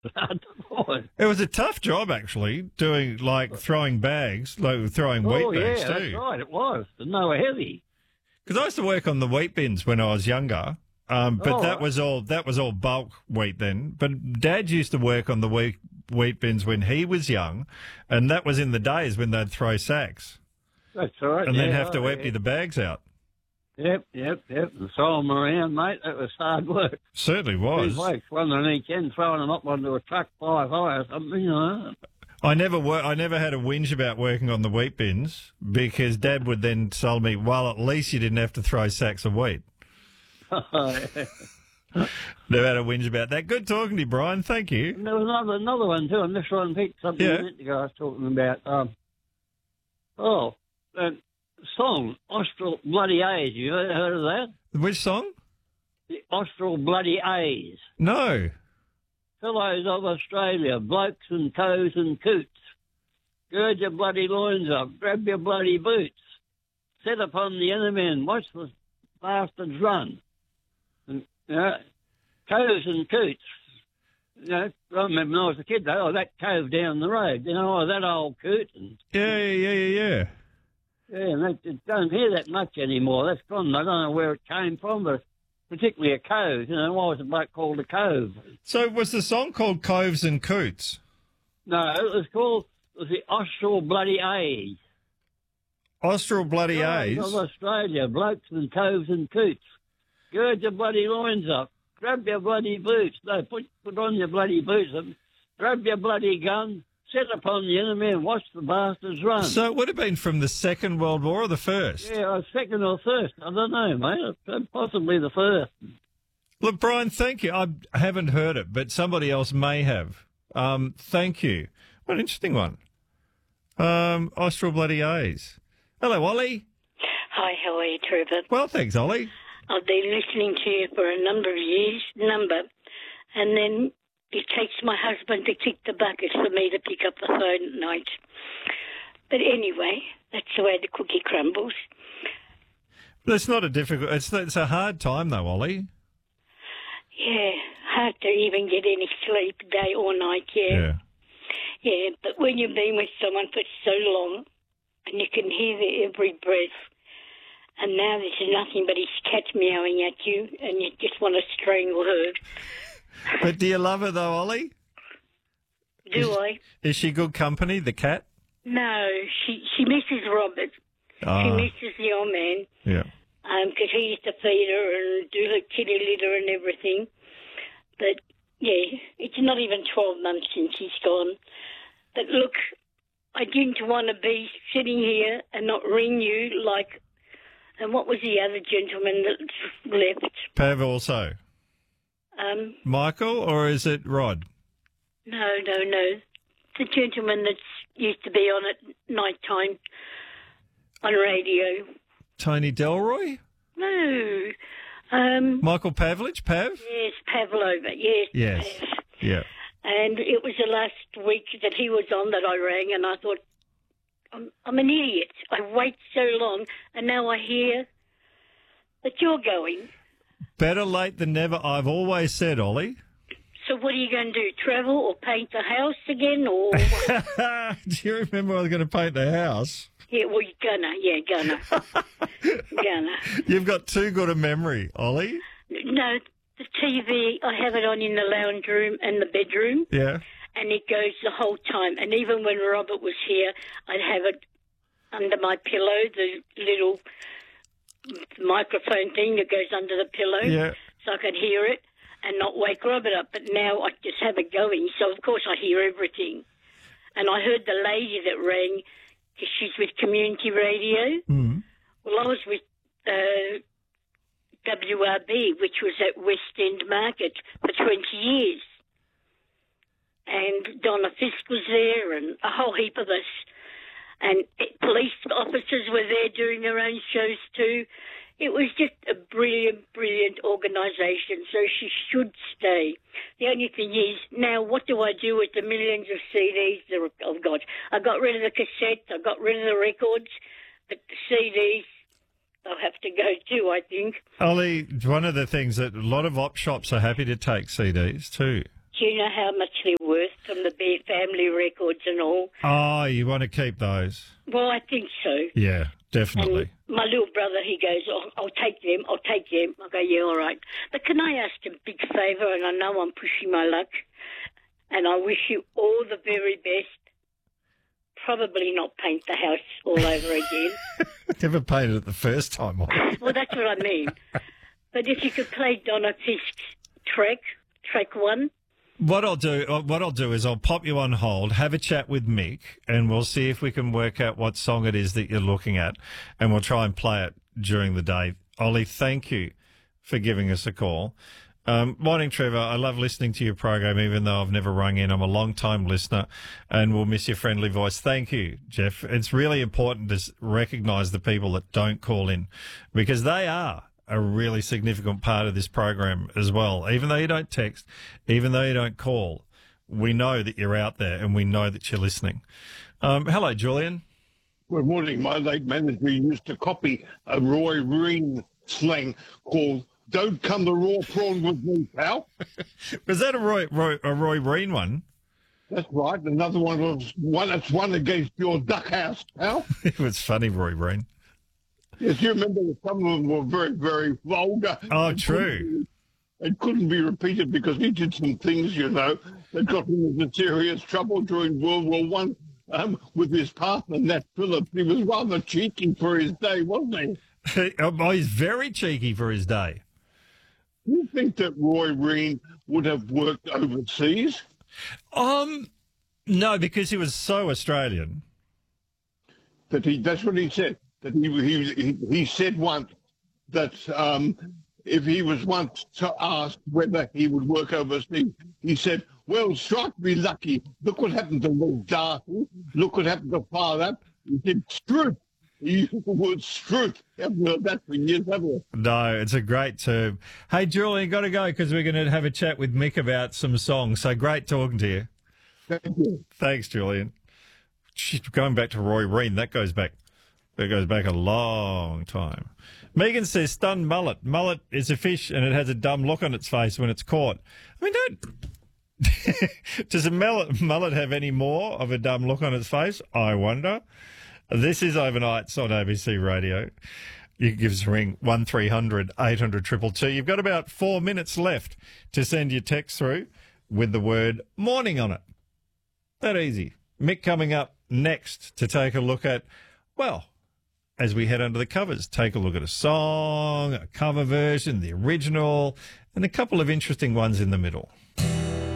It was a tough job, actually, doing, like, throwing bags, like throwing wheat bags, too. That's right, it was. And they were heavy. Because I used to work on the wheat bins when I was younger, but that was all bulk wheat then. But Dad used to work on the wheat bins when he was young, and that was in the days when they'd throw sacks. That's right. And then have to empty the bags out. Yep. And throw them around, mate. That was hard work. Certainly was. 2 blokes, one on each end, throwing them up onto a truck 5 high or something, you know. I never had a whinge about working on the wheat bins because Dad would then tell me, well, at least you didn't have to throw sacks of wheat. Never had a whinge about that. Good talking to you, Brian. Thank you. And there was another one too, and this one picked something a minute ago I was talking about. Song, Austral Bloody A's. You heard of that? Which song? The Austral Bloody A's. No. Fellows of Australia, blokes and toes and coots, gird your bloody loins up, grab your bloody boots, set upon the enemy and watch the bastards run. And, toes and coots. You know, I remember when I was a kid, though, that cove down the road, that old coot. And, Yeah. Yeah, and they don't hear that much anymore. That's gone. I don't know where it came from, but particularly a cove. Why was a bloke called a cove? So was the song called Coves and Coots? No, it was the Austral Bloody A's. Austral Bloody A's? Of Australia, blokes and coves and coots. Gird your bloody loins up. Grab your bloody boots. No, put on your bloody boots. And grab your bloody gun. Set upon the enemy and watch the bastards run. So it would have been from the Second World War or the First? Yeah, second or first. I don't know, mate. Possibly the first. Look, Brian, thank you. I haven't heard it, but somebody else may have. Thank you. What an interesting one. Austral Bloody A's. Hello, Ollie. Hi, how are you, Trevor? Well, thanks, Ollie. I've been listening to you for a number of years, and then it takes my husband to kick the bucket for me to pick up the phone at night. But anyway, that's the way the cookie crumbles. But it's not a difficult... It's a hard time, though, Ollie. Yeah, hard to even get any sleep, day or night, yeah. Yeah, but when you've been with someone for so long and you can hear their every breath, and now there's nothing but his cat meowing at you and you just want to strangle her. But do you love her, though, Ollie? Do I? Is she good company, the cat? No, she misses Robert. She misses the old man. Yeah. Because he used to feed her and do her kitty litter and everything. But, yeah, it's not even 12 months since he's gone. But, look, I didn't want to be sitting here and not ring you like... And what was the other gentleman that left? Pav also. Michael, or is it Rod? No. The gentleman that used to be on at night time on radio. Tony Delroy? No. Michael Pavlich, Pav? Yes, Pavlova, yes. Yes, Pav. yeah. And it was the last week that he was on that I rang, and I thought, I'm an idiot. I wait so long, and now I hear that you're going. Better late than never, I've always said, Ollie. So what are you going to do, travel or paint the house again? Or Do you remember I was going to paint the house? Yeah, well, you're gonna. You've got too good a memory, Ollie. No, the TV, I have it on in the lounge room and the bedroom. Yeah. And it goes the whole time. And even when Robert was here, I'd have it under my pillow, the little microphone thing that goes under the pillow, so I could hear it and not wake Robert up. But now I just have it going, so of course I hear everything. And I heard the lady that rang, because she's with community radio. Mm. Well, I was with WRB, which was at West End Market for 20 years. And Donna Fisk was there and a whole heap of us. And police officers were there doing their own shows too. It was just a brilliant, brilliant organisation, so she should stay. The only thing is, now what do I do with the millions of CDs? Oh, God. I got rid of the cassettes, I got rid of the records, but the CDs, they'll have to go too, I think. Ollie, one of the things that a lot of op shops are happy to take CDs too. Do you know how much they're worth from the Bear family records and all? Oh, you want to keep those? Well, I think so. Yeah, definitely. And my little brother, he goes, oh, I'll take them. I go, yeah, all right. But can I ask a big favour? And I know I'm pushing my luck. And I wish you all the very best. Probably not paint the house all over again. Never painted it the first time. Well, that's what I mean. But if you could play Donna Fisk's track one. What I'll do is I'll pop you on hold, have a chat with Mick, and we'll see if we can work out what song it is that you're looking at, and we'll try and play it during the day. Ollie, thank you for giving us a call. Morning, Trevor. I love listening to your program, even though I've never rung in. I'm a long-time listener, and we'll miss your friendly voice. Thank you, Jeff. It's really important to recognise the people that don't call in, because they are a really significant part of this program as well. Even though you don't text, even though you don't call, we know that you're out there and we know that you're listening. Hello, Julian. Good morning. My late manager used to copy a Roy Reen slang called "Don't come the raw prawn with me, pal." Was that a Roy Reen one? That's right. Another one was one against your duck house, pal. It was funny, Roy Reen. Yes, you remember that some of them were very, very vulgar. Oh, true. It couldn't be repeated because he did some things, that got him into serious trouble during World War One with his partner, Nat Phillips. He was rather cheeky for his day, wasn't he? Oh, he's very cheeky for his day. Do you think that Roy Reen would have worked overseas? No, because he was so Australian. That's what he said. That he said once that if he was once asked whether he would work overseas, he said, "Well, strike me lucky. Look what happened to Lord Darcy. Look what happened to Father." He said, "Struth." He used the word "struth." Haven't heard that for years, have we? No, it's a great term. Hey, Julian, got to go because we're going to have a chat with Mick about some songs. So great talking to you. Thank you. Thanks, Julian. Going back to Roy Reen, that goes back a long time. Megan says, stunned mullet. Mullet is a fish and it has a dumb look on its face when it's caught. I mean, does a mullet have any more of a dumb look on its face? I wonder. This is Overnights on ABC Radio. You can give us a ring, 1300 800 222. You've got about 4 minutes left to send your text through with the word morning on it. That easy. Mick coming up next to take a look at, well, as we head under the covers, take a look at a song, a cover version, the original, and a couple of interesting ones in the middle.